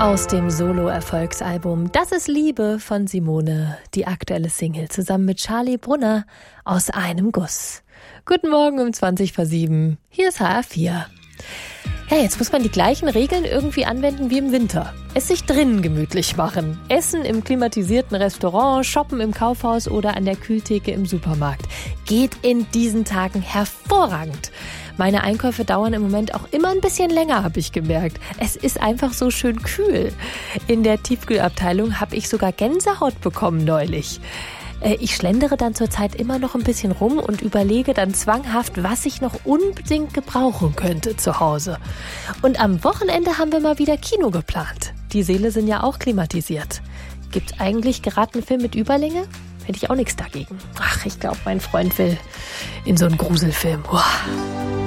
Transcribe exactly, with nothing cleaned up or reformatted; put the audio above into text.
Aus dem Solo-Erfolgsalbum Das ist Liebe von Simone, die aktuelle Single, zusammen mit Charlie Brunner, Aus einem Guss. Guten Morgen um zwanzig vor sieben, hier ist H R vier. Ja, jetzt muss man die gleichen Regeln irgendwie anwenden wie im Winter. Es sich drinnen gemütlich machen. Essen im klimatisierten Restaurant, shoppen im Kaufhaus oder an der Kühltheke im Supermarkt. Geht in diesen Tagen hervorragend. Meine Einkäufe dauern im Moment auch immer ein bisschen länger, habe ich gemerkt. Es ist einfach so schön kühl. In der Tiefkühlabteilung habe ich sogar Gänsehaut bekommen neulich. Ich schlendere dann zurzeit immer noch ein bisschen rum und überlege dann zwanghaft, was ich noch unbedingt gebrauchen könnte zu Hause. Und am Wochenende haben wir mal wieder Kino geplant. Die Säle sind ja auch klimatisiert. Gibt's eigentlich gerade einen Film mit Überlänge? Hätte ich auch nichts dagegen. Ach, ich glaube, mein Freund will in so einen Gruselfilm. Uah.